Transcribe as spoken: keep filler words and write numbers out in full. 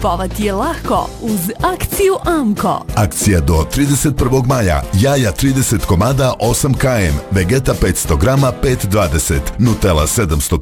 Kupovati je lako uz akciju Amko. Akcija do trideset prvog maja. Jaja trideset komada osam kilograma, Vegeta petsto grama pet dvadeset, Nutella sedamsto